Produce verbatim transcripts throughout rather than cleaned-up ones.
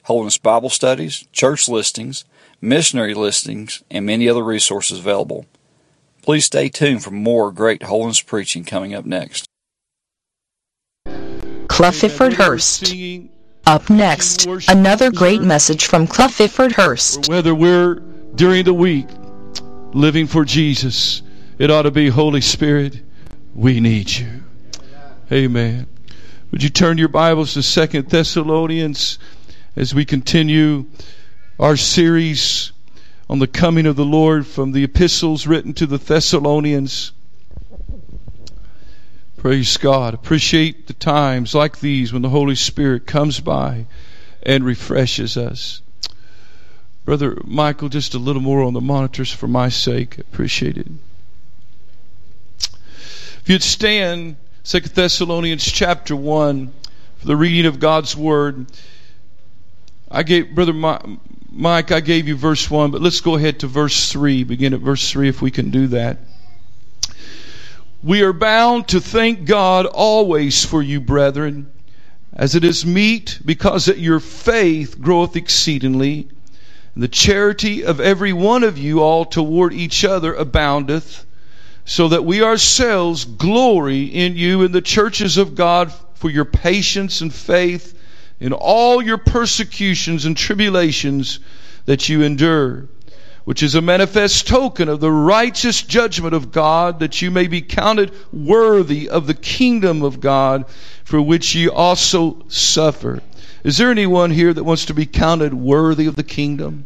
Holiness Bible studies, church listings, missionary listings, and many other resources available. Please stay tuned for more great holiness preaching coming up next. Clough Ifford Hurst. Up next, another great message from Clough Ifford Hurst. Whether we're during the week living for Jesus, it ought to be, Holy Spirit, we need you. Amen. Would you turn your Bibles to Second Thessalonians as we continue our series on the coming of the Lord from the epistles written to the Thessalonians. Praise God. Appreciate the times like these when the Holy Spirit comes by and refreshes us. Brother Michael, just a little more on the monitors for my sake. Appreciate it. If you'd stand, Second Thessalonians chapter one, for the reading of God's Word. I gave, Brother Mike, I gave you verse one, but let's go ahead to verse three. Begin at verse three if we can do that. We are bound to thank God always for you, brethren, as it is meet, because that your faith groweth exceedingly, and the charity of every one of you all toward each other aboundeth, so that we ourselves glory in you in the churches of God for your patience and faith in all your persecutions and tribulations that you endure, which is a manifest token of the righteous judgment of God, that you may be counted worthy of the kingdom of God, for which ye also suffer. Is there anyone here that wants to be counted worthy of the kingdom?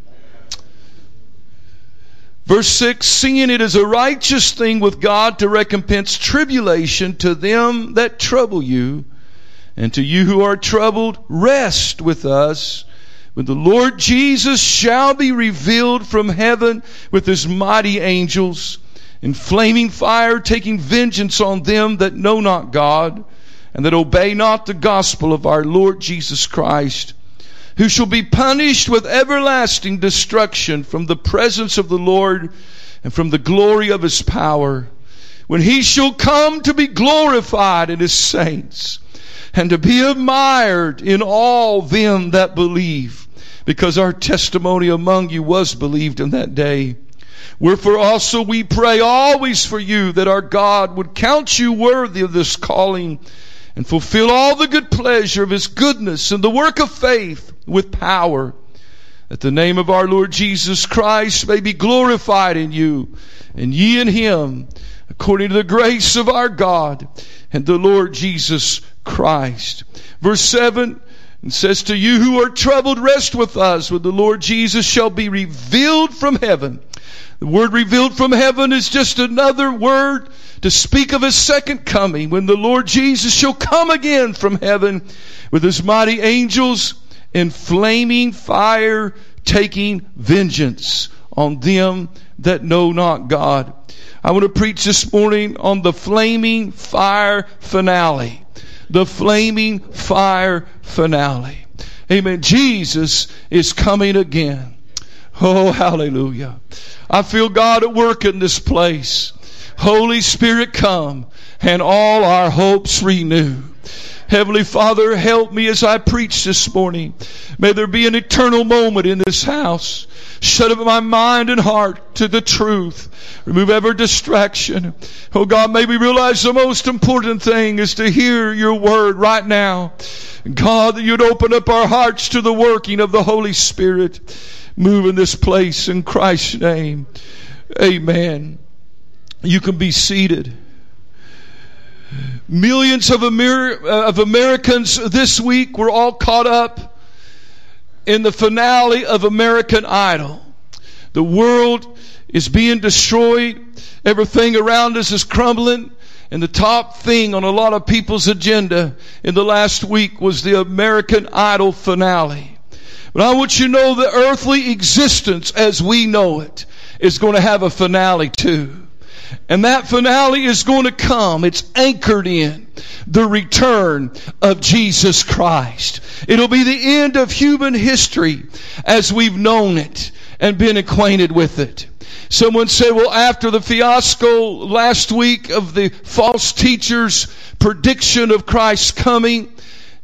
Verse six, seeing it is a righteous thing with God to recompense tribulation to them that trouble you, and to you who are troubled, rest with us, when the Lord Jesus shall be revealed from heaven with his mighty angels, in flaming fire, taking vengeance on them that know not God, and that obey not the gospel of our Lord Jesus Christ, who shall be punished with everlasting destruction from the presence of the Lord and from the glory of his power, when he shall come to be glorified in his saints, and to be admired in all them that believe, because our testimony among you was believed in that day. Wherefore also we pray always for you, that our God would count you worthy of this calling, and fulfill all the good pleasure of his goodness and the work of faith with power, that the name of our Lord Jesus Christ may be glorified in you, and ye in him, according to the grace of our God and the Lord Jesus Christ. Verse seven, it says, to you who are troubled, rest with us, when the Lord Jesus shall be revealed from heaven. The word revealed from heaven is just another word to speak of his second coming, when the Lord Jesus shall come again from heaven with his mighty angels in flaming fire, taking vengeance on them that know not God. I want to preach this morning on the flaming fire finale. The flaming fire finale. Amen. Jesus is coming again. Oh, hallelujah. I feel God at work in this place. Holy Spirit, come and all our hopes renew. Heavenly Father, help me as I preach this morning. May there be an eternal moment in this house. Shut up my mind and heart to the truth. Remove every distraction. Oh God, may we realize the most important thing is to hear your word right now. God, that you'd open up our hearts to the working of the Holy Spirit. Move in this place in Christ's name. Amen. You can be seated. Millions of, Amer- of Americans this week were all caught up in the finale of American Idol. The world is being destroyed. Everything around us is crumbling. And the top thing on a lot of people's agenda in the last week was the American Idol finale. But I want you to know the earthly existence as we know it is going to have a finale too. And that finale is going to come. It's anchored in the return of Jesus Christ. It'll be the end of human history as we've known it and been acquainted with it. Someone said, well, after the fiasco last week of the false teachers' prediction of Christ's coming,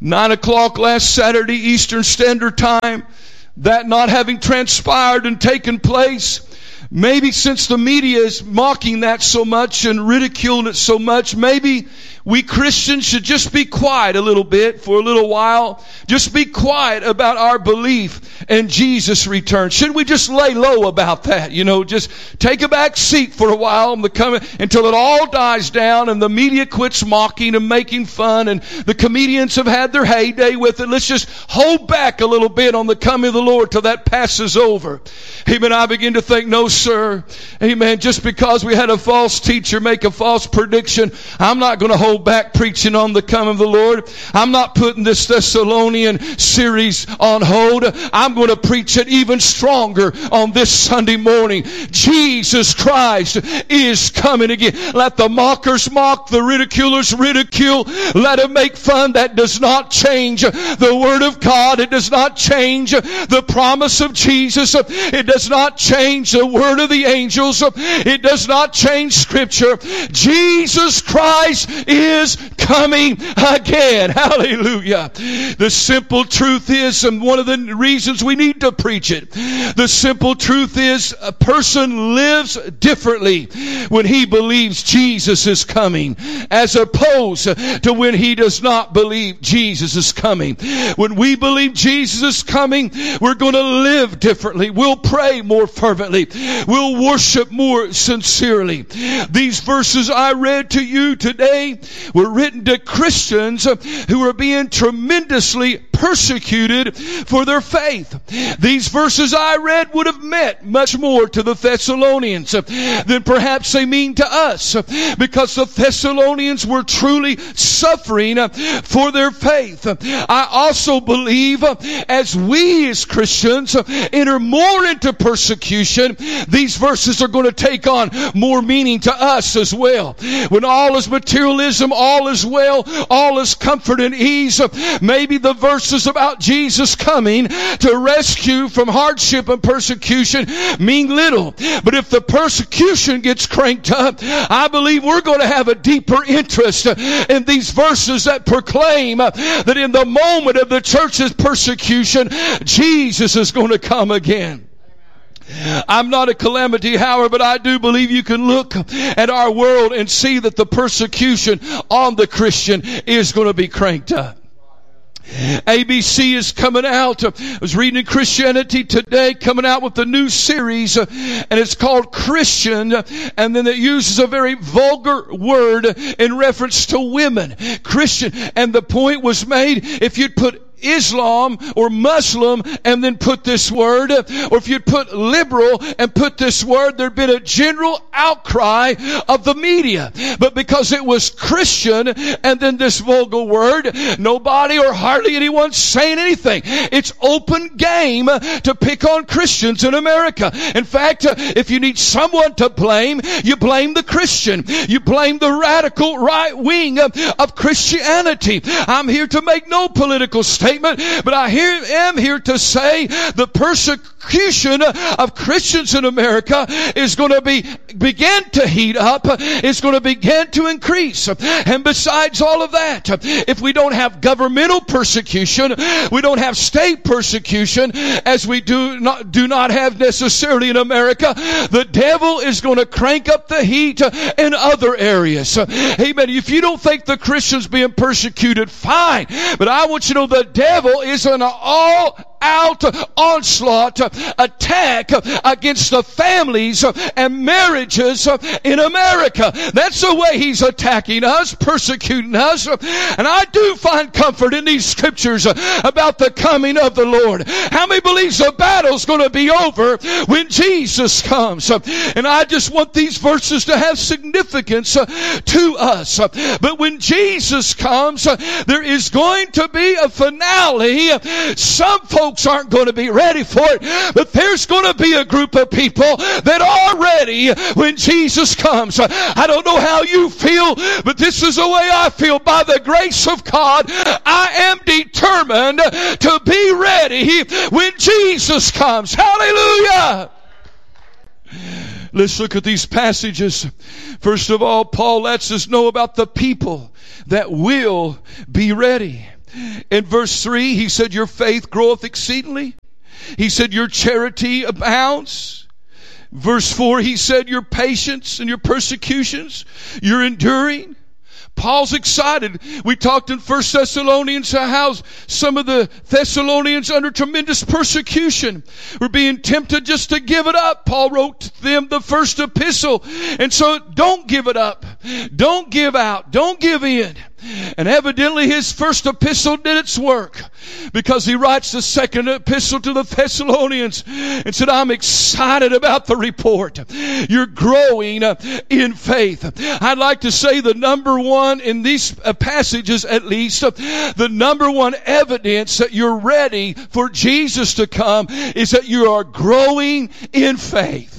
Nine o'clock last Saturday, Eastern Standard Time. That not having transpired and taken place, maybe since the media is mocking that so much and ridiculing it so much, maybe we Christians should just be quiet a little bit for a little while. Just be quiet about our belief in Jesus' return. Should we just lay low about that? You know, just take a back seat for a while and become, until it all dies down and the media quits mocking and making fun and the comedians have had their heyday with it. Let's just hold back a little bit on the coming of the Lord till that passes over. Amen. I begin to think, no, sir. Amen. Just because we had a false teacher make a false prediction, I'm not going to hold back preaching on the coming of the Lord. I'm not putting this Thessalonian series on hold. I'm going to preach it even stronger on this Sunday morning. Jesus Christ is coming again. Let the mockers mock, the ridiculers ridicule. Let them make fun. That does not change the Word of God. It does not change the promise of Jesus. It does not change the word of the angels. It does not change Scripture. Jesus Christ is is coming again. Hallelujah. The simple truth is, and one of the reasons we need to preach it, the simple truth is a person lives differently when he believes Jesus is coming as opposed to when he does not believe Jesus is coming. When we believe Jesus is coming, we're going to live differently. We'll pray more fervently. We'll worship more sincerely. These verses I read to you today were written to Christians who are being tremendously persecuted for their faith. These verses I read would have meant much more to the Thessalonians than perhaps they mean to us, because the Thessalonians were truly suffering for their faith. I also believe as we as Christians enter more into persecution, these verses are going to take on more meaning to us as well. When all is materialism, all is well, all is comfort and ease, maybe the verses about Jesus coming to rescue from hardship and persecution mean little. But if the persecution gets cranked up, I believe we're going to have a deeper interest in these verses that proclaim that in the moment of the church's persecution, Jesus is going to come again. I'm not a calamity, however, but I do believe you can look at our world and see that the persecution on the Christian is going to be cranked up. A B C is coming out. I was reading in Christianity Today, coming out with a new series, and it's called Christian, and then it uses a very vulgar word in reference to women. Christian. And the point was made, if you'd put Islam or Muslim and then put this word, or if you'd put liberal and put this word, there'd been a general outcry of the media. But because it was Christian and then this vulgar word, nobody or hardly anyone saying anything. It's open game to pick on Christians in America. In fact, if you need someone to blame, you blame the Christian. You blame the radical right wing of Christianity. I'm here to make no political statement, but I hear, am here to say the persecution of Christians in America is going to be begin to heat up. It's going to begin to increase. And besides all of that, if we don't have governmental persecution, we don't have state persecution, as we do not do not have necessarily in America, the devil is going to crank up the heat in other areas. Amen. If you don't think the Christians being persecuted, fine. But I want you to know the devil is an all-out onslaught attack against the families and marriages in America. That's the way he's attacking us, persecuting us. And I do find comfort in these scriptures about the coming of the Lord. How many believes the battle's going to be over when Jesus comes? And I just want these verses to have significance to us. But when Jesus comes, there is going to be a finale. Some folks aren't going to be ready for it, but there's going to be a group of people that are ready when Jesus comes. I don't know how you feel, but this is the way I feel. By the grace of God, I am determined to be ready when Jesus comes. Hallelujah! Let's look at these passages. First of all, Paul lets us know about the people that will be ready. In verse three, he said, your faith groweth exceedingly. He said, your charity abounds. Verse four, he said, your patience and your persecutions, you're enduring. Paul's excited. We talked in First Thessalonians how some of the Thessalonians under tremendous persecution were being tempted just to give it up. Paul wrote to them the first epistle. And so don't give it up. Don't give out. Don't give in. And evidently his first epistle did its work, because he writes the second epistle to the Thessalonians and said, I'm excited about the report. You're growing in faith. I'd like to say the number one in these passages, at least, the number one evidence that you're ready for Jesus to come is that you are growing in faith.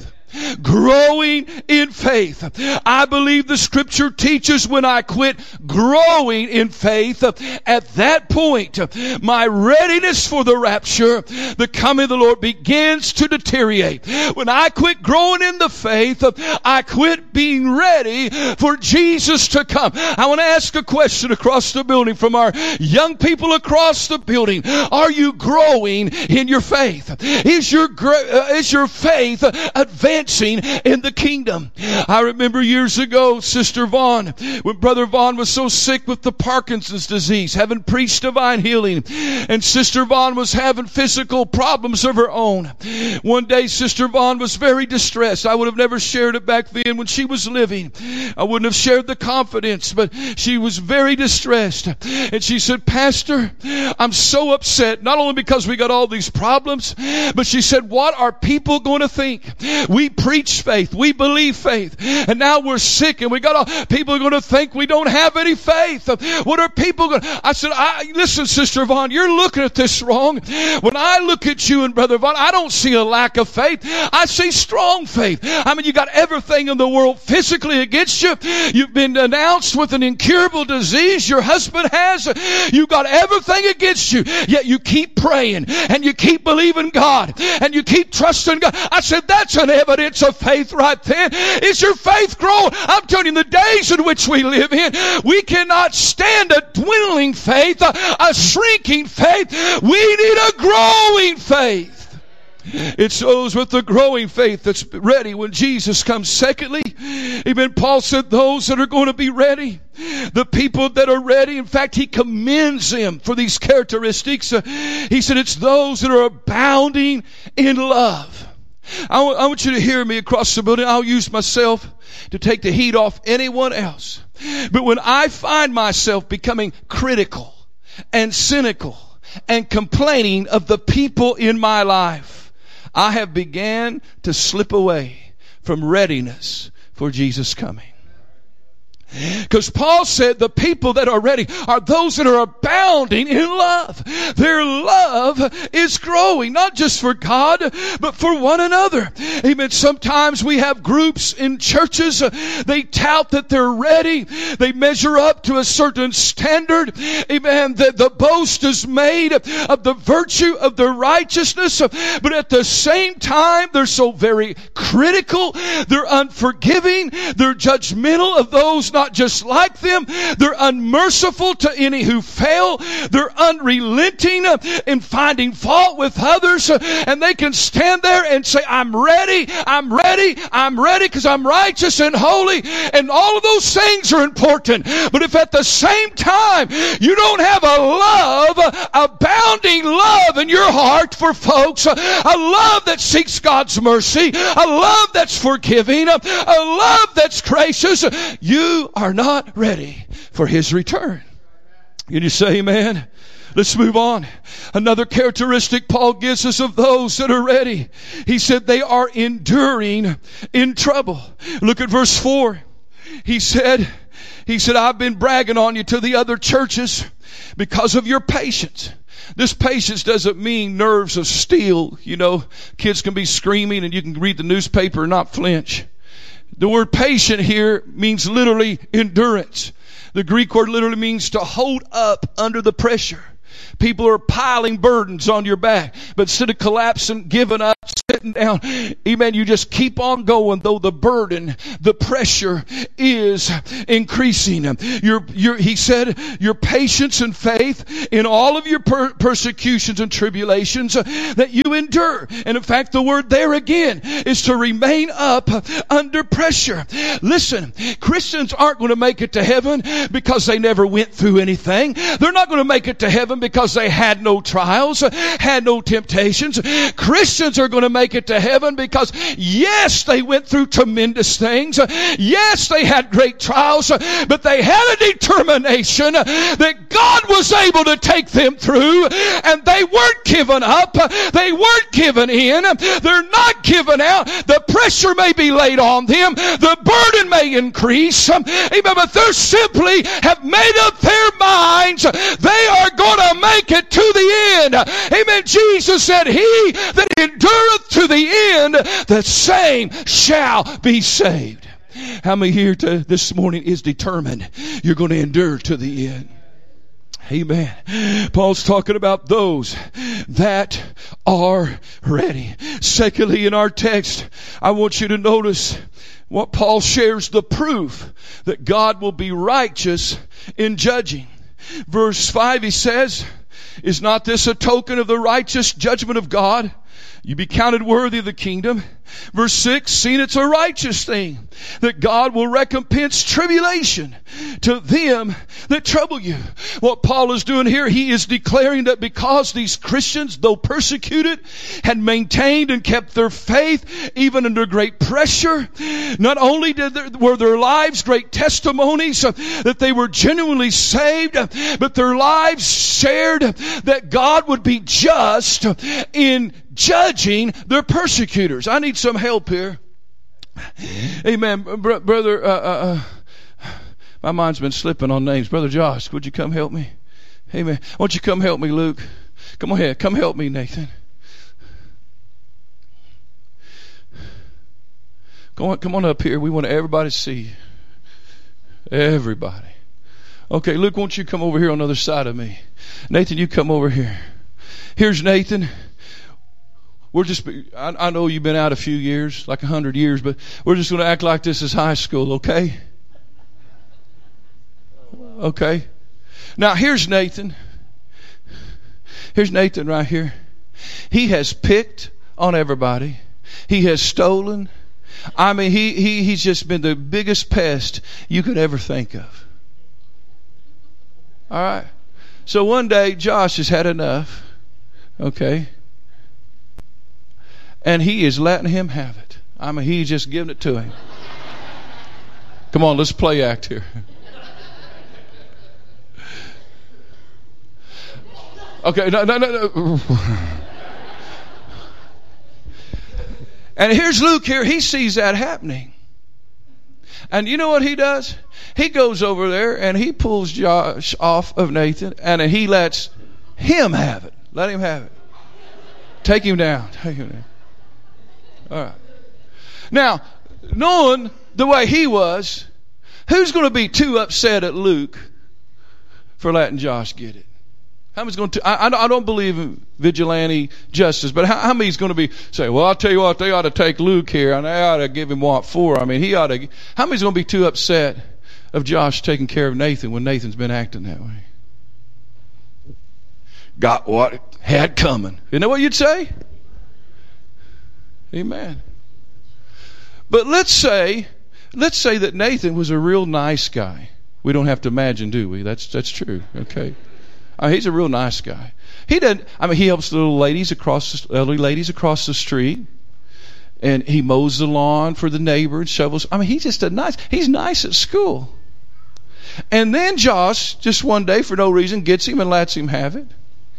Growing in faith. I believe the scripture teaches when I quit growing in faith, at that point, my readiness for the rapture, the coming of the Lord, begins to deteriorate. When I quit growing in the faith, I quit being ready for Jesus to come. I want to ask a question across the building from our young people across the building. Are you growing in your faith? Is your, is your faith advancing in the kingdom? I remember years ago, Sister Vaughn, when Brother Vaughn was so sick with the Parkinson's disease, having preached divine healing, and Sister Vaughn was having physical problems of her own. One day, Sister Vaughn was very distressed. I would have never shared it back then when she was living. I wouldn't have shared the confidence, but she was very distressed. And she said, Pastor, I'm so upset, not only because we got all these problems, but she said, what are people going to think? We preach faith. We believe faith. And now we're sick and we got all, people are going to think we don't have any faith. What are people going to, I said, I, listen, Sister Vaughn, you're looking at this wrong. When I look at you and Brother Vaughn, I don't see a lack of faith. I see strong faith. I mean, you got everything in the world physically against you. You've been announced with an incurable disease. Your husband has. You got everything against you. Yet you keep praying and you keep believing God and you keep trusting God. I said, that's an evidence of faith right there. Is your faith growing? I'm telling you, in the days in which we live in, we cannot stand a dwindling faith, a, a shrinking faith. We need a growing faith. It's those with the growing faith that's ready when Jesus comes. Secondly, amen, Paul said those that are going to be ready, the people that are ready, in fact, he commends them for these characteristics. Uh, he said it's those that are abounding in love. I, w- I want you to hear me across the building. I'll use myself to take the heat off anyone else. But when I find myself becoming critical and cynical and complaining of the people in my life, I have began to slip away from readiness for Jesus coming. Because Paul said the people that are ready are those that are abounding in love. Their love is growing, not just for God, but for one another. Amen. Sometimes we have groups in churches. Uh, they tout that they're ready. They measure up to a certain standard. Amen. The, the boast is made of the virtue of their righteousness. But at the same time, they're so very critical. They're unforgiving. They're judgmental of those not just like them. They're unmerciful to any who fail. They're unrelenting in finding fault with others. And they can stand there and say, I'm ready, I'm ready, I'm ready because I'm righteous and holy. And all of those things are important. But if at the same time you don't have a love, abounding love in your heart for folks, a love that seeks God's mercy, a love that's forgiving, a love that's gracious, you are not ready for His return. Can you say amen? Let's move on. Another characteristic Paul gives us of those that are ready. He said they are enduring in trouble. Look at verse four. He said, he said, I've been bragging on you to the other churches because of your patience. This patience doesn't mean nerves of steel. You know, kids can be screaming and you can read the newspaper and not flinch. The word patient here means literally endurance. The Greek word literally means to hold up under the pressure. People are piling burdens on your back, but instead of collapsing, giving up, getting down. Amen. You just keep on going, though the burden, the pressure is increasing. Your, your, he said, your patience and faith in all of your per- persecutions and tribulations uh, that you endure. And in fact, the word there again is to remain up under pressure. Listen, Christians aren't going to make it to heaven because they never went through anything. They're not going to make it to heaven because they had no trials, had no temptations. Christians are going to make it to heaven because, yes, they went through tremendous things. Yes, they had great trials, but they had a determination that God was able to take them through, and they weren't given up. They weren't given in. They're not given out. The pressure may be laid on them. The burden may increase. Amen. But they simply have made up their minds. They are going to make it to the end. Amen. Jesus said, he that endureth to the end, the same shall be saved. How many here to this morning is determined you're going to endure to the end? Amen. Paul's talking about those that are ready. Secondly, in our text, I want you to notice what Paul shares, the proof that God will be righteous in judging. Verse five, he says, is not this a token of the righteous judgment of God? You be counted worthy of the kingdom. Verse six, seeing it's a righteous thing that God will recompense tribulation to them that trouble you. What Paul is doing here, he is declaring that because these Christians, though persecuted, had maintained and kept their faith even under great pressure, not only did there, were their lives great testimonies uh, that they were genuinely saved, but their lives shared that God would be just in judging their persecutors. I need some help here. Amen. Br- brother, uh, uh, uh, my mind's been slipping on names. Brother Josh, would you come help me? Amen. Won't you come help me, Luke? Come on ahead. Come help me, Nathan. Come on, come on up here. We want everybody to see you. Everybody. Okay, Luke, won't you come over here on the other side of me? Nathan, you come over here. Here's Nathan. We're just, I, I know you've been out a few years, like a hundred years, but we're just going to act like this is high school, okay? Okay. Now here's Nathan. Here's Nathan right here. He has picked on everybody. He has stolen. I mean, he, he, he's just been the biggest pest you could ever think of. All right. So one day, Josh has had enough. Okay. And he is letting him have it. I mean, he's just giving it to him. Come on, let's play act here. Okay, no, no, no, no. And here's Luke here. He sees that happening. And you know what he does? He goes over there and he pulls Josh off of Nathan and he lets him have it. Let him have it. Take him down. Take him down. All right. Now, knowing the way he was, who's going to be too upset at Luke for letting Josh get it? How many's going to? I, I don't believe in vigilante justice, but how, how many's going to be say, well, I'll tell you what, they ought to take Luke here and they ought to give him what for? I mean, he ought to. How many's going to be too upset of Josh taking care of Nathan when Nathan's been acting that way? Got what had coming. Isn't that what you'd say? Amen. But let's say, let's say that Nathan was a real nice guy. We don't have to imagine, do we? That's that's true. Okay. I mean, he's a real nice guy. He doesn't. I mean, he helps the little ladies across, the elderly ladies across the street, and he mows the lawn for the neighbor and shovels. I mean, he's just a nice. He's nice at school. And then Josh, just one day for no reason, gets him and lets him have it.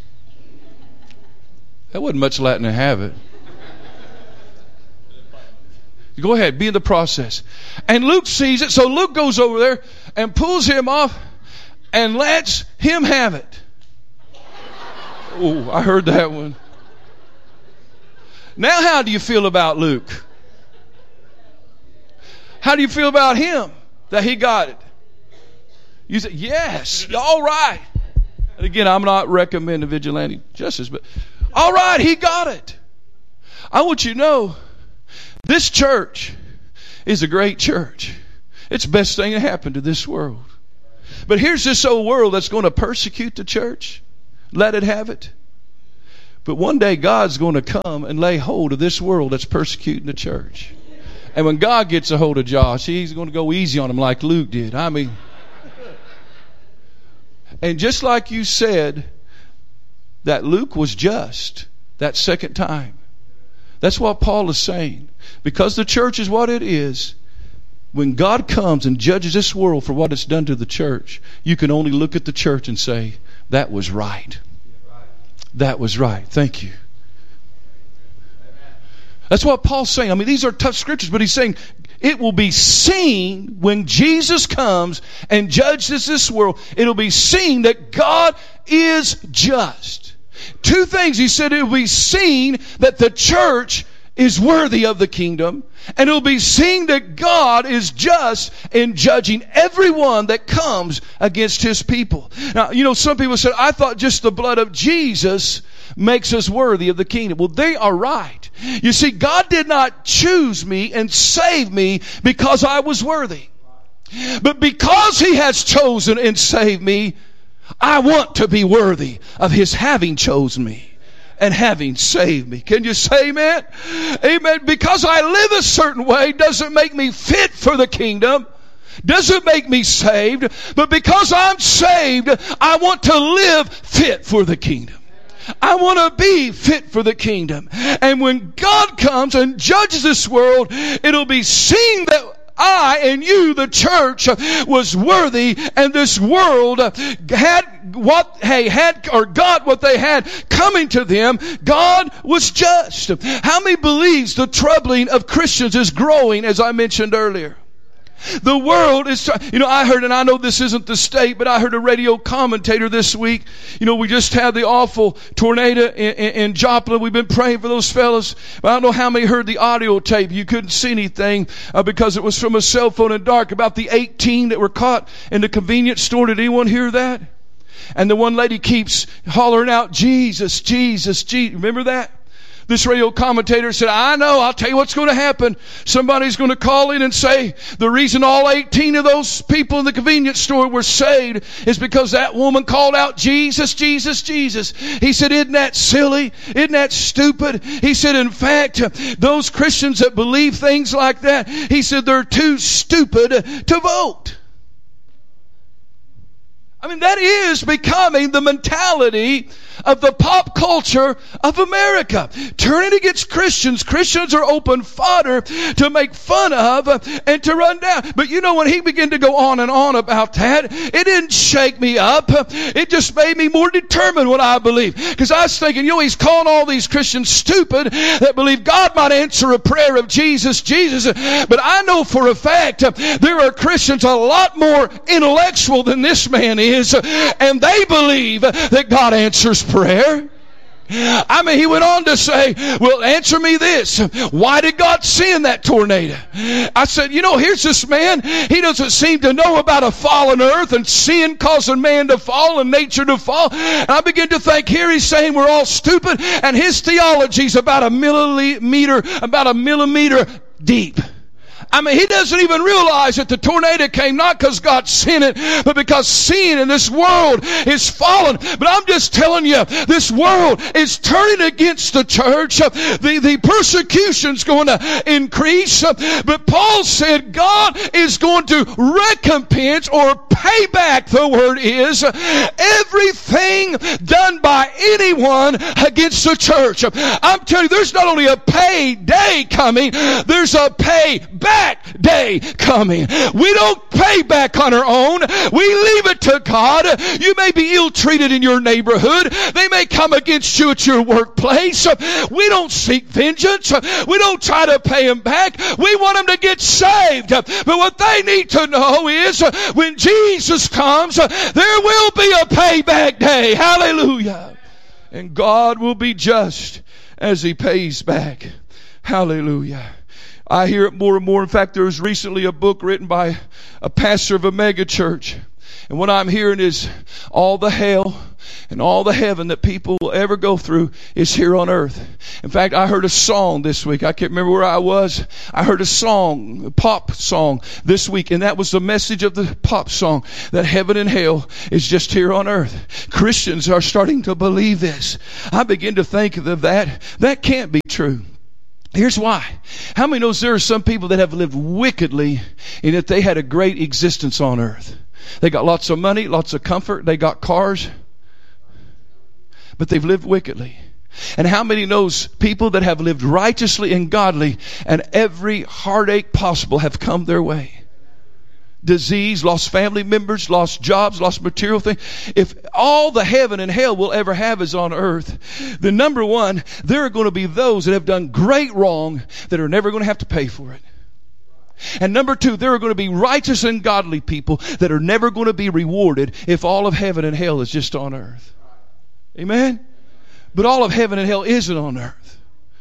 That wasn't much letting him have it. Go ahead, be in the process. And Luke sees it, so Luke goes over there and pulls him off and lets him have it. Oh, I heard that one. Now how do you feel about Luke? How do you feel about him that he got it? You say, yes, all right. And again, I'm not recommending vigilante justice, but all right, he got it. I want you to know, this church is a great church. It's the best thing that happened to this world. But here's this old world that's going to persecute the church. Let it have it. But one day God's going to come and lay hold of this world that's persecuting the church. And when God gets a hold of Josh, he's going to go easy on him like Luke did. I mean, and just like you said that Luke was just that second time. That's what Paul is saying. Because the church is what it is, when God comes and judges this world for what it's done to the church, you can only look at the church and say, that was right. That was right. Thank you. That's what Paul's saying. I mean, these are tough scriptures, but he's saying it will be seen when Jesus comes and judges this world. It'll be seen that God is just. Two things. He said it will be seen that the church is worthy of the kingdom, and it will be seen that God is just in judging everyone that comes against His people. Now, you know, some people said, I thought just the blood of Jesus makes us worthy of the kingdom. Well, they are right. You see, God did not choose me and save me because I was worthy. But because He has chosen and saved me, I want to be worthy of His having chosen me and having saved me. Can you say amen? Amen. Because I live a certain way doesn't make me fit for the kingdom. Doesn't make me saved. But because I'm saved, I want to live fit for the kingdom. I want to be fit for the kingdom. And when God comes and judges this world, it'll be seen that I and you, the church, was worthy, and this world had what they had, or got what they had coming to them. God was just. How many believes the troubling of Christians is growing, as I mentioned earlier? The world is, you know, I heard, and I know this isn't the state, but I heard a radio commentator this week. You know, we just had the awful tornado in, in, in Joplin. We've been praying for those fellas. But I don't know how many heard the audio tape. You couldn't see anything uh, because it was from a cell phone in dark. About the eighteen that were caught in the convenience store. Did anyone hear that? And the one lady keeps hollering out, Jesus, Jesus, Jesus. Remember that? This radio commentator said, I know, I'll tell you what's going to happen. Somebody's going to call in and say, the reason all eighteen of those people in the convenience store were saved is because that woman called out, Jesus, Jesus, Jesus. He said, isn't that silly? Isn't that stupid? He said, in fact, those Christians that believe things like that, he said, they're too stupid to vote. I mean, that is becoming the mentality of the pop culture of America. Turning against Christians. Christians are open fodder to make fun of and to run down. But you know, when he began to go on and on about that, it didn't shake me up. It just made me more determined what I believe. Because I was thinking, you know, he's calling all these Christians stupid that believe God might answer a prayer of Jesus, Jesus. But I know for a fact there are Christians a lot more intellectual than this man is. And they believe that God answers prayer. I mean, he went on to say, well, answer me this. Why did God send that tornado? I said, you know, here's this man. He doesn't seem to know about a fallen earth and sin causing man to fall and nature to fall. And I begin to think here he's saying we're all stupid, and his theology's about a millimeter, about a millimeter deep. I mean, he doesn't even realize that the tornado came not because God sent it, but because sin in this world is fallen. But I'm just telling you, this world is turning against the church. The, the persecution's going to increase. But Paul said God is going to recompense or pay back, the word is, everything done by anyone against the church. I'm telling you, there's not only a pay day coming, there's a pay back day coming. We don't pay back on our own. We leave it to God. You may be ill-treated in your neighborhood. They may come against you at your workplace. We don't seek vengeance. We don't try to pay them back. We want them to get saved. But what they need to know is when Jesus comes, there will be a payback day. Hallelujah. And God will be just as He pays back. Hallelujah. I hear it more and more. In fact, there was recently a book written by a pastor of a mega church. And what I'm hearing is all the hell and all the heaven that people will ever go through is here on earth. In fact, I heard a song this week. I can't remember where I was. I heard a song, a pop song this week, and that was the message of the pop song, that heaven and hell is just here on earth. Christians are starting to believe this. I begin to think of that. That can't be true. Here's why. How many knows there are some people that have lived wickedly in that they had a great existence on earth? They got lots of money, lots of comfort, they got cars, but they've lived wickedly. And how many knows people that have lived righteously and godly and every heartache possible have come their way? Disease, lost family members, lost jobs, lost material things. If all the heaven and hell will ever have is on earth, then number one, there are going to be those that have done great wrong that are never going to have to pay for it. And number two, there are going to be righteous and godly people that are never going to be rewarded if all of heaven and hell is just on earth. Amen? But all of heaven and hell isn't on earth.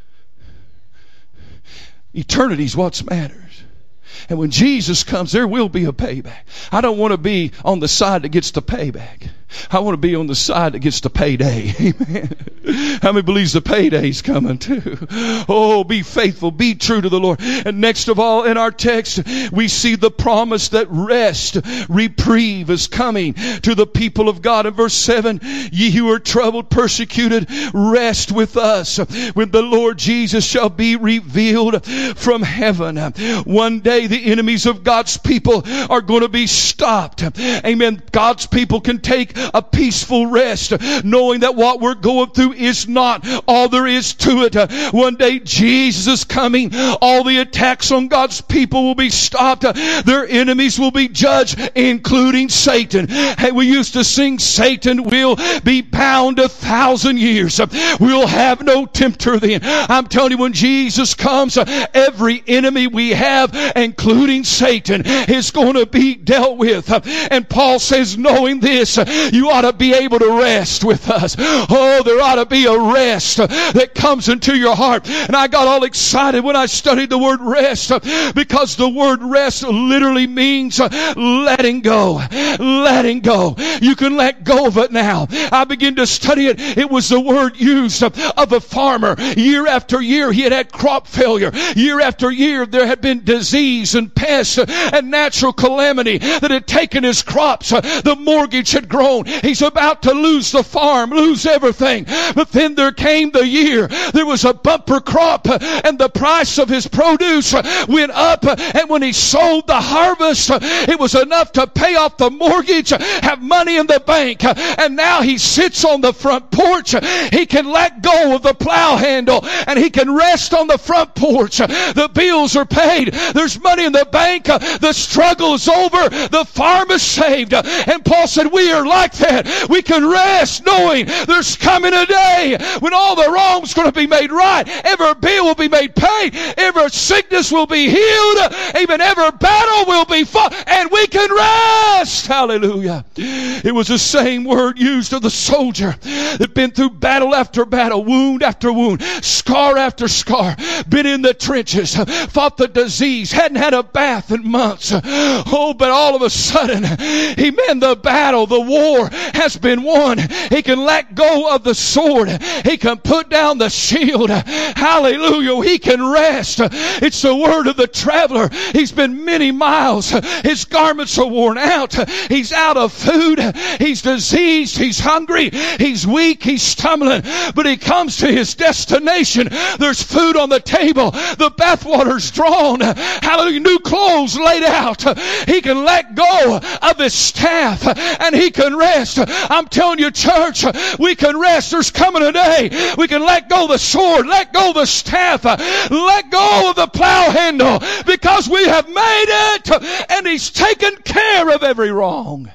Eternity is what matters. And when Jesus comes, there will be a payback. I don't want to be on the side that gets the payback. I want to be on the side that gets the payday. Amen. How many believes the payday's coming too? Oh, be faithful, be true to the Lord. And next of all, in our text, we see the promise that rest, reprieve is coming to the people of God. In verse seven, ye who are troubled, persecuted, rest with us when the Lord Jesus shall be revealed from heaven. One day the enemies of God's people are going to be stopped. Amen. God's people can take a peaceful rest, knowing that what we're going through is not all there is to it. One day Jesus is coming. All the attacks on God's people will be stopped. Their enemies will be judged, including Satan. Hey, we used to sing, Satan will be bound a thousand years. We'll have no tempter then. I'm telling you, when Jesus comes, every enemy we have, including Satan, is going to be dealt with. And Paul says, knowing this, you ought to be able to rest with us. Oh, there ought to be a rest that comes into your heart. And I got all excited when I studied the word rest, because the word rest literally means letting go. Letting go. You can let go of it now. I began to study it. It was the word used of a farmer. Year after year he had had crop failure. Year after year there had been disease and pests and natural calamity that had taken his crops. The mortgage had grown. He's about to lose the farm, lose everything. But then there came the year. There was a bumper crop and the price of his produce went up. And when he sold the harvest, it was enough to pay off the mortgage, have money in the bank. And now he sits on the front porch. He can let go of the plow handle and he can rest on the front porch. The bills are paid. There's money in the bank. The struggle is over. The farm is saved. And Paul said, we are like that. We can rest knowing there's coming a day when all the wrong's going to be made right. Every bill will be made paid. Every sickness will be healed. Even every battle will be fought. And we can rest. Hallelujah. It was the same word used of the soldier that been through battle after battle, wound after wound, scar after scar, been in the trenches, fought the disease, hadn't had a bath in months. Oh, but all of a sudden, amen, the battle, the war has been won. He can let go of the sword. He can put down the shield. Hallelujah. He can rest. It's the word of the traveler. He's been many miles. His garments are worn out. He's out of food. He's diseased. He's hungry. He's weak. He's stumbling. But he comes to his destination. There's food on the table. The bathwater's drawn. Hallelujah. New clothes laid out. He can let go of his staff and he can rest. I'm telling you, church, we can rest. There's coming a day we can let go of the sword, let go of the staff, let go of the plow handle, because we have made it and he's taken care of every wrong.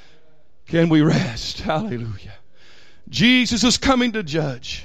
Can we rest? Hallelujah. Jesus is coming to judge.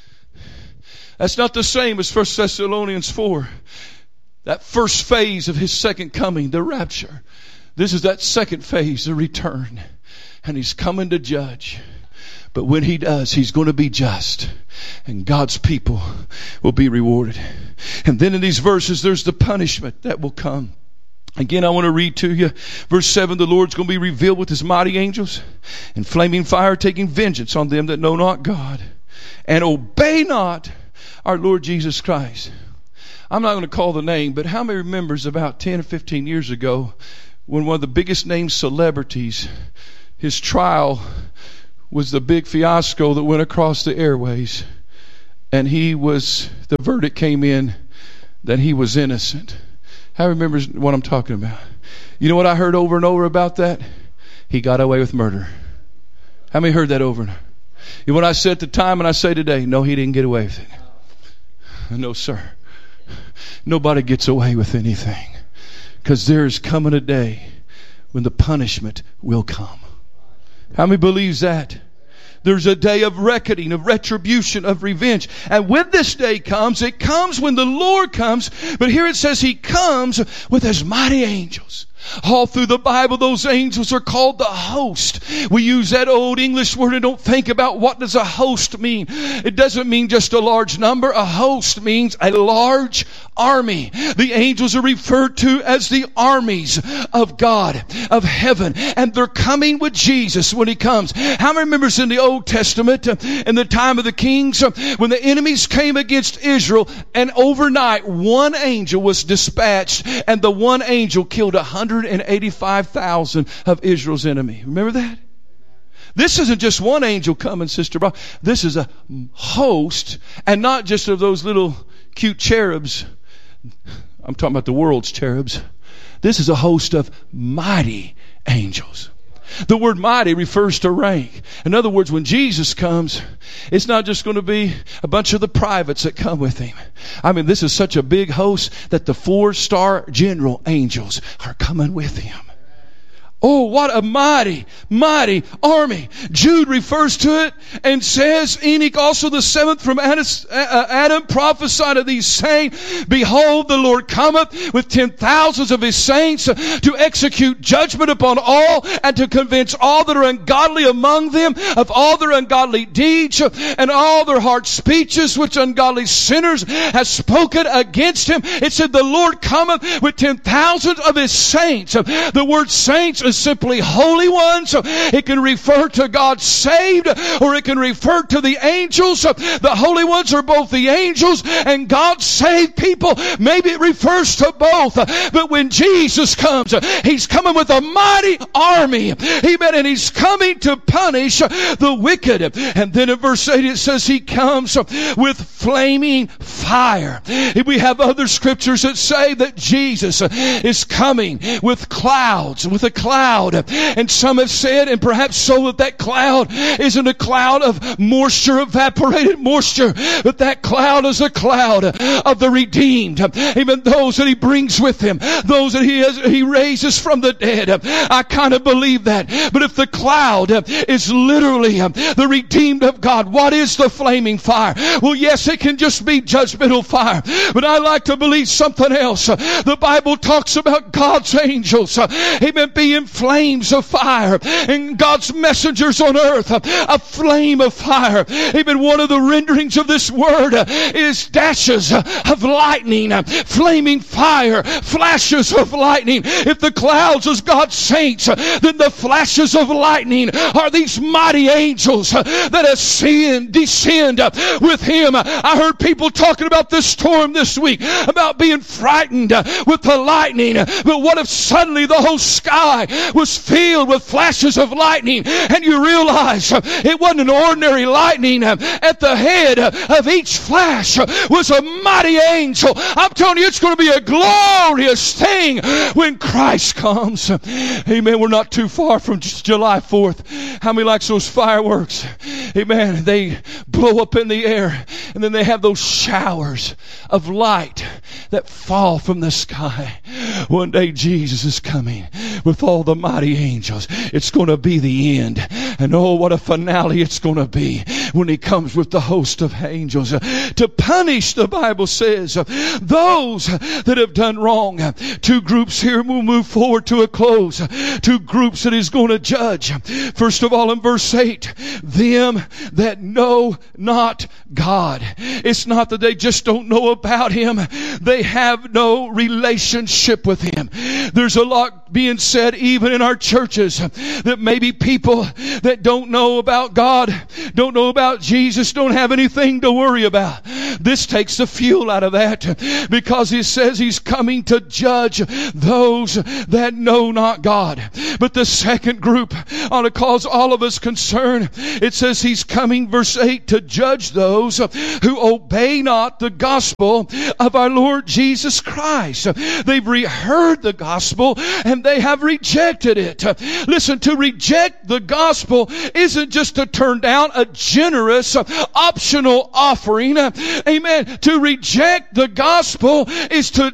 That's not the same as First Thessalonians four. That first phase of his second coming, the rapture. This is that second phase, the return. And he's coming to judge. But when he does, he's going to be just. And God's people will be rewarded. And then in these verses, there's the punishment that will come. Again, I want to read to you verse seven. The Lord's going to be revealed with his mighty angels and flaming fire, taking vengeance on them that know not God and obey not our Lord Jesus Christ. I'm not going to call the name, but how many remembers about ten or fifteen years ago when one of the biggest named celebrities, his trial was the big fiasco that went across the airways, and he was, the verdict came in that he was innocent. How remembers what I'm talking about? You know what I heard over and over about that? He got away with murder. How many heard that over and over? You know what I said at the time and I say today? No, he didn't get away with it. No, sir. Nobody gets away with anything. Because there is coming a day when the punishment will come. How many believes that? There's a day of reckoning, of retribution, of revenge. And when this day comes, it comes when the Lord comes. But here it says he comes with his mighty angels. All through the Bible, those angels are called the host. We use that old English word and don't think about what does a host mean. It doesn't mean just a large number. A host means a large army. The angels are referred to as the armies of God, of heaven. And they're coming with Jesus when he comes. How many remembers in the Old Testament, in the time of the kings, when the enemies came against Israel, and overnight one angel was dispatched, and the one angel killed a hundred and eighty-five thousand of Israel's enemy. Remember that? This isn't just one angel coming, Sister Bob. This is a host, and not just of those little cute cherubs. I'm talking about the world's cherubs. This is a host of mighty angels. The word mighty refers to rank. In other words, when Jesus comes, it's not just going to be a bunch of the privates that come with him. I mean, this is such a big host that the four-star general angels are coming with him. Oh, what a mighty, mighty army. Jude refers to it and says, Enoch also the seventh from Adam prophesied of these saying, behold, the Lord cometh with ten thousands of his saints to execute judgment upon all and to convince all that are ungodly among them of all their ungodly deeds and all their hard speeches which ungodly sinners have spoken against him. It said the Lord cometh with ten thousands of his saints. The word saints is simply holy ones. It can refer to God saved, or it can refer to the angels. The holy ones are both the angels and God saved people. Maybe it refers to both. But when Jesus comes, he's coming with a mighty army. Amen. And he's coming to punish the wicked. And then in verse eight it says he comes with flaming fire. We have other scriptures that say that Jesus is coming with clouds, with a cloud. And some have said, and perhaps so, that that cloud isn't a cloud of moisture, evaporated moisture, but that cloud is a cloud of the redeemed. Even those that he brings with him, those that he has, he raises from the dead. I kind of believe that. But if the cloud is literally the redeemed of God, what is the flaming fire? Well, yes, it can just be judgmental fire, but I like to believe something else. The Bible talks about God's angels, amen, being flames of fire, and God's messengers on earth, a flame of fire. Even one of the renderings of this word is dashes of lightning, flaming fire, flashes of lightning. If the clouds is God's saints, then the flashes of lightning are these mighty angels that ascend, descend with him. I heard people talking about this storm this week, about being frightened with the lightning. But what if suddenly the whole sky was filled with flashes of lightning, and you realize it wasn't an ordinary lightning? At the head of each flash was a mighty angel. I'm telling you, it's going to be a glorious thing when Christ comes. Amen. We're not too far from July fourth. How many likes those fireworks? Amen. They blow up in the air, and then they have those showers of light that fall from the sky. One day Jesus is coming with all the mighty angels. It's going to be the end. And oh, what a finale it's going to be. when He comes with the host of angels to punish, the Bible says, those that have done wrong. Two groups here will move forward to a close. Two groups that He's going to judge. First of all, in verse eight, them that know not God. It's not that they just don't know about Him. They have no relationship with Him. There's a lot being said even in our churches that maybe people that don't know about God, don't know about Jesus, don't have anything to worry about. This takes the fuel out of that, because He says He's coming to judge those that know not God. But the second group ought to cause all of us concern. It says He's coming, verse eight, to judge those who obey not the gospel of our Lord Jesus Christ. They've heard the gospel and they have rejected it. Listen, to reject the gospel isn't just to turn down a generous optional offering. Amen. To reject the gospel is to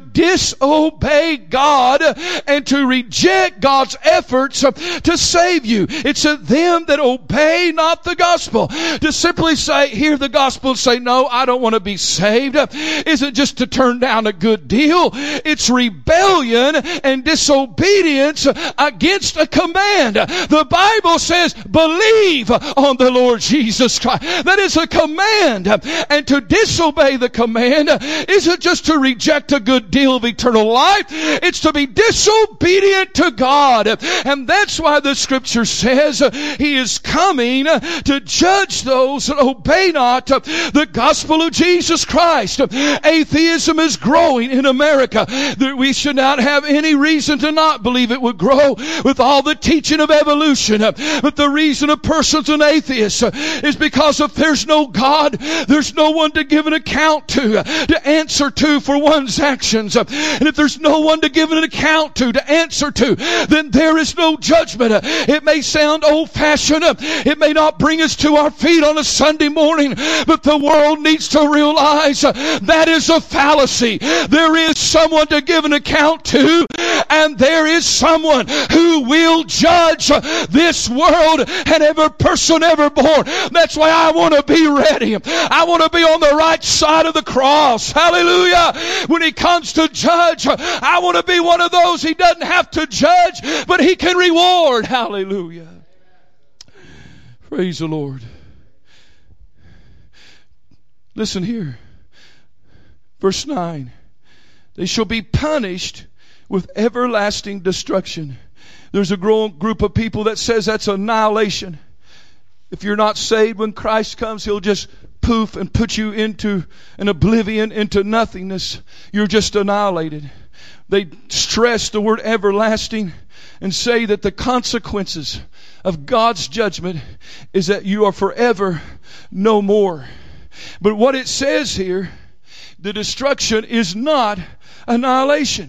disobey God and to reject God's efforts to save you. It's to them that obey not the gospel. To simply say, hear the gospel and say, no, I don't want to be saved, isn't just to turn down a good deal. It's rebellion and disobedience against a command. The Bible says, believe on the Lord Jesus Christ. That is a command. And to disobey the command isn't just to reject a good deal of eternal life. It's to be disobedient to God. And that's why the Scripture says He is coming to judge those that obey not the gospel of Jesus Christ. Atheism is growing in America. We should not have any reason to not believe it would grow with all the teaching of evolution. But the reason a person's an atheist is because if there's no God, there's no one to give an account to, to answer to for one's actions. And if there's no one to give an account to, to answer to, then there is no judgment. It may sound old-fashioned. It may not bring us to our feet on a Sunday morning, but the world needs to realize that is a fallacy. There is someone to give an account to, and there is someone who will judge this world and every person ever born. That's why I want to be ready. I want to be on the right side of the cross. Hallelujah. When He comes to judge, I want to be one of those He doesn't have to judge, but He can reward. Hallelujah. Praise the Lord. Listen here. Verse nine. They shall be punished with everlasting destruction. There's a growing group of people that says that's annihilation. If you're not saved when Christ comes, He'll just poof and put you into an oblivion, into nothingness. You're just annihilated. They stress the word everlasting and say that the consequences of God's judgment is that you are forever no more. But what it says here, the destruction is not annihilation.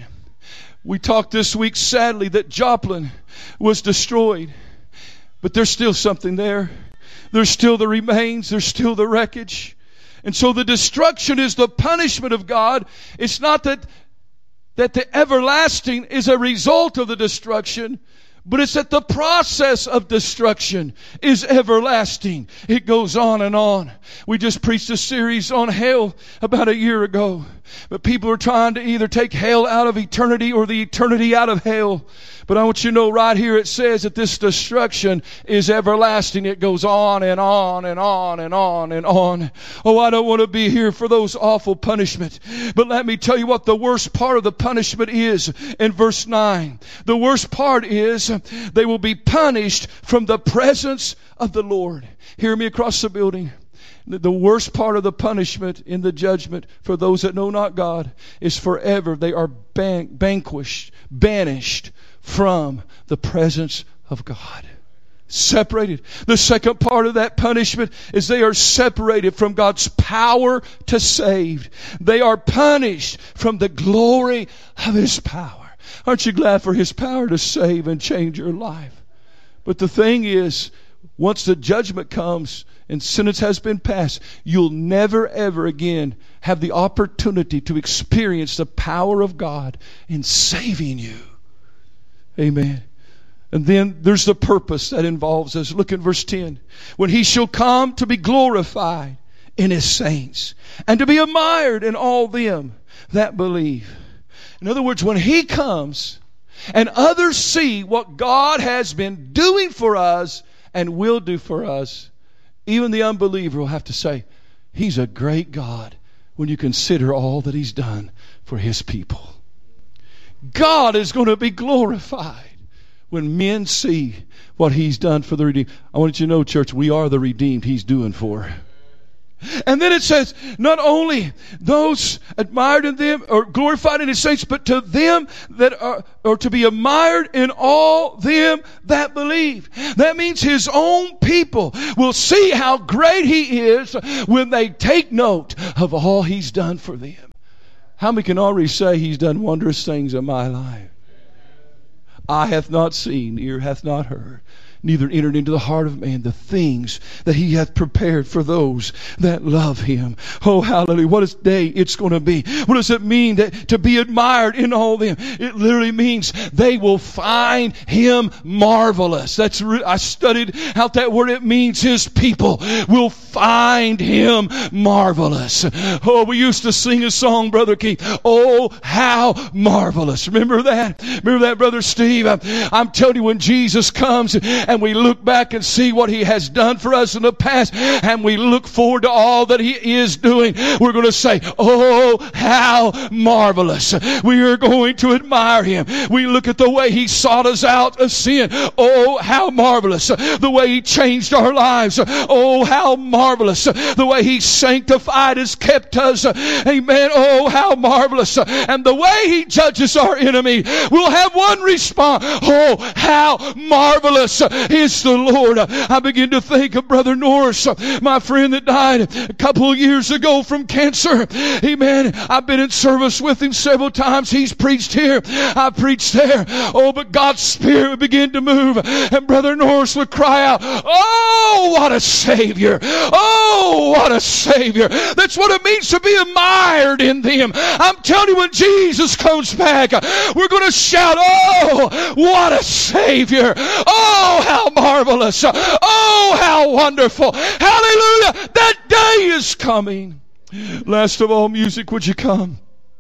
We talked this week, sadly, that Joplin was destroyed. But there's still something there. There's still the remains. There's still the wreckage. And so the destruction is the punishment of God. It's not that, that the everlasting is a result of the destruction, but it's that the process of destruction is everlasting. It goes on and on. We just preached a series on hell about a year ago. But people are trying to either take hell out of eternity or the eternity out of hell. But I want you to know right here it says that this destruction is everlasting. It goes on and on and on and on and on. Oh, I don't want to be here for those awful punishments. But let me tell you what the worst part of the punishment is in verse nine. The worst part is they will be punished from the presence of the Lord. Hear me across the building. The worst part of the punishment in the judgment for those that know not God is forever they are ban- vanquished, banished from the presence of God. Separated. The second part of that punishment is they are separated from God's power to save. They are punished from the glory of His power. Aren't you glad for His power to save and change your life? But the thing is, once the judgment comes and sentence has been passed, you'll never ever again have the opportunity to experience the power of God in saving you. Amen. And then there's the purpose that involves us. Look at verse ten. When he shall come to be glorified in his saints and to be admired in all them that believe. In other words, when he comes and others see what God has been doing for us and will do for us, even the unbeliever will have to say, he's a great God when you consider all that he's done for his people. God is going to be glorified when men see what he's done for the redeemed. I want you to know, church, we are the redeemed he's doing for. And then it says, not only those admired in them or glorified in his saints, but to them that are, or to be admired in all them that believe. That means his own people will see how great he is when they take note of all he's done for them. How many can already say he's done wondrous things in my life? Eye hath not seen, ear hath not heard, neither entered into the heart of man the things that he hath prepared for those that love him. Oh, hallelujah. What a day it's going to be. What does it mean that, to be admired in all them? It literally means they will find him marvelous. That's re- I studied out that word. It means his people will find him marvelous. Oh, we used to sing a song, Brother Keith. Oh, how marvelous. Remember that? Remember that, Brother Steve? I'm, I'm telling you, when Jesus comes and we look back and see what he has done for us in the past, and we look forward to all that he is doing, we're going to say, oh, how marvelous. We are going to admire him. We look at the way he sought us out of sin. Oh, how marvelous. The way he changed our lives. Oh, how marvelous. The way he sanctified us, kept us. Amen. Oh, how marvelous. And the way he judges our enemy, we'll have one response. Oh, how marvelous is the Lord. I begin to think of Brother Norris, my friend that died a couple of years ago from cancer. Amen. I've been in service with him several times. He's preached here. I preached there. Oh, but God's Spirit would begin to move, and Brother Norris would cry out, oh, what a Savior. Oh, what a Savior. That's what it means to be admired in them. I'm telling you, when Jesus comes back, we're going to shout, oh, what a Savior. Oh, how marvelous. Oh, how wonderful. Hallelujah. That day is coming. Last of all, music, would you come?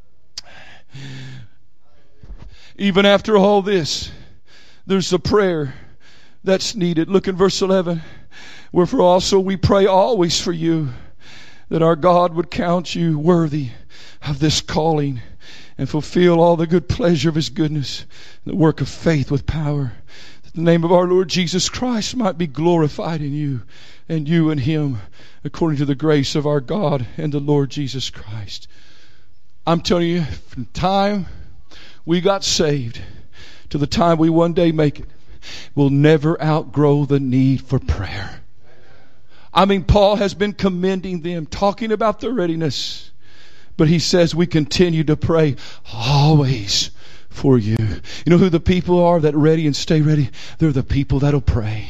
Even after all this, there's a prayer that's needed. Look in verse eleven. Wherefore also we pray always for you, that our God would count you worthy of this calling and fulfill all the good pleasure of his goodness, the work of faith with power, that the name of our Lord Jesus Christ might be glorified in you, and you in him, according to the grace of our God and the Lord Jesus Christ. I'm telling you, from the time we got saved to the time we one day make it, we'll never outgrow the need for prayer. I mean, Paul has been commending them, talking about their readiness. But he says we continue to pray always for you. You know who the people are that ready and stay ready? They're the people that'll pray.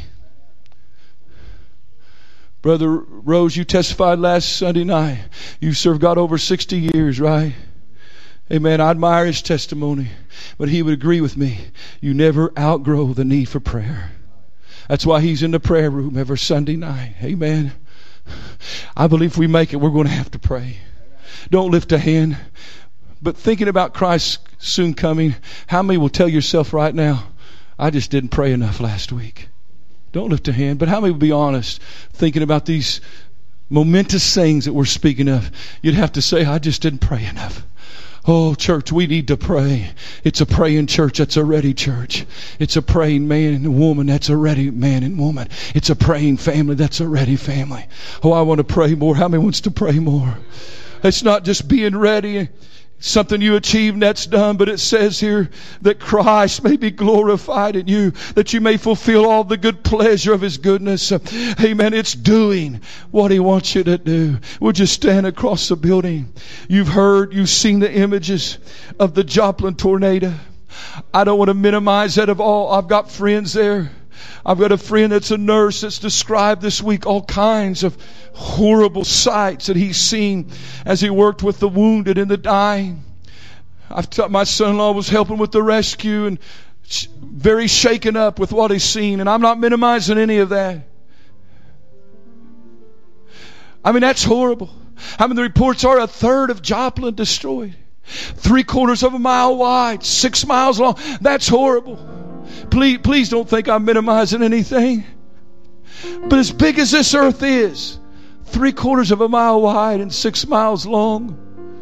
Brother Rose, you testified last Sunday night. You served God over sixty years, right? Amen. I admire his testimony. But he would agree with me. You never outgrow the need for prayer. That's why he's in the prayer room every Sunday night. Amen. I believe if we make it, we're going to have to pray. Don't lift a hand. But thinking about Christ soon coming, how many will tell yourself right now, I just didn't pray enough last week? Don't lift a hand. But how many will be honest, thinking about these momentous things that we're speaking of? You'd have to say, I just didn't pray enough. Oh, church, we need to pray. It's a praying church that's a ready church. It's a praying man and woman that's a ready man and woman. It's a praying family that's a ready family. Oh, I want to pray more. How many wants to pray more? It's not just being ready, something you achieve and that's done, but it says here that Christ may be glorified in you, that you may fulfill all the good pleasure of his goodness. Amen. It's doing what he wants you to do. Would you stand across the building? You've heard, you've seen the images of the Joplin tornado. I don't want to minimize that at all. I've got friends there. I've got a friend that's a nurse that's described this week all kinds of horrible sights that he's seen as he worked with the wounded and the dying. I've t- my son-in-law was helping with the rescue, and very shaken up with what he's seen, and I'm not minimizing any of that. I mean, that's horrible. I mean, the reports are a third of Joplin destroyed. Three quarters of a mile wide, six miles long. That's horrible. Please, please don't think I'm minimizing anything. But as big as this earth is, three quarters of a mile wide and six miles long,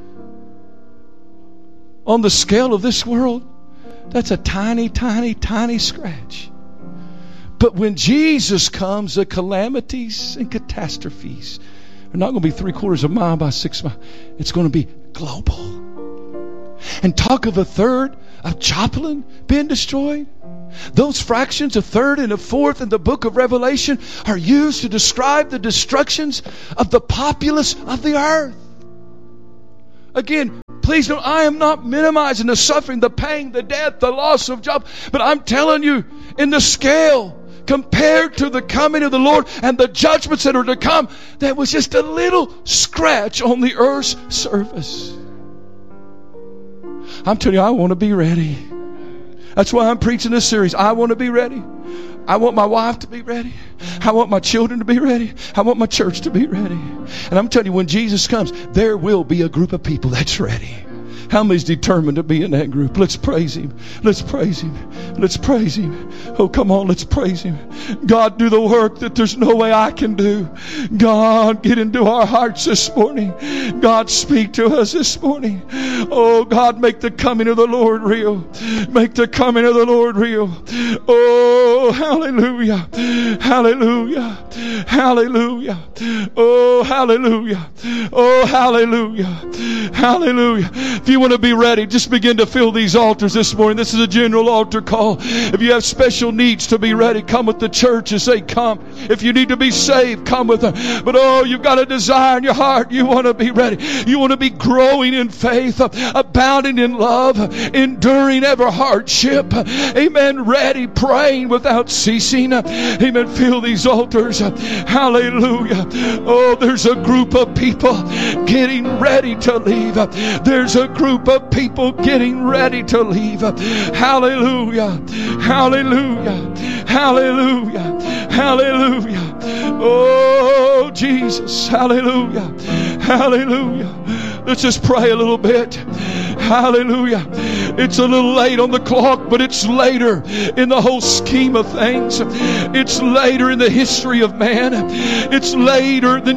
on the scale of this world, that's a tiny, tiny, tiny scratch. But when Jesus comes, the calamities and catastrophes are not going to be three quarters of a mile by six miles. It's going to be global. And talk of a third of Joplin being destroyed. Those fractions, a third and a fourth in the book of Revelation, are used to describe the destructions of the populace of the earth. Again, please don't, I am not minimizing the suffering, the pain, the death, the loss of Job. But I'm telling you, in the scale, compared to the coming of the Lord and the judgments that are to come, that was just a little scratch on the earth's surface. I'm telling you, I want to be ready. That's why I'm preaching this series. I want to be ready. I want my wife to be ready. I want my children to be ready. I want my church to be ready. And I'm telling you, when Jesus comes, there will be a group of people that's ready. How many's determined to be in that group? Let's praise Him. Let's praise Him. Let's praise Him. Oh, come on, let's praise Him. God, do the work that there's no way I can do. God, get into our hearts this morning. God, speak to us this morning. Oh, God, make the coming of the Lord real. Make the coming of the Lord real. Oh, hallelujah. Hallelujah. Hallelujah. Oh, hallelujah. Oh, hallelujah. Hallelujah. If you want to be ready, just begin to fill these altars this morning. This is a general altar call. If you have special needs to be ready, come with the church and say, come. If you need to be saved, come with them. But oh, you've got a desire in your heart. You want to be ready. You want to be growing in faith, abounding in love, enduring every hardship. Amen. Ready, praying without ceasing. Amen. Fill these altars. Hallelujah. Oh, there's a group of people getting ready to leave. There's a group of people getting ready to leave. Hallelujah. Hallelujah. Hallelujah. Hallelujah. Oh, Jesus. Hallelujah. Hallelujah. Let's just pray a little bit. Hallelujah. It's a little late on the clock, but it's later in the whole scheme of things. It's later in the history of man. It's later than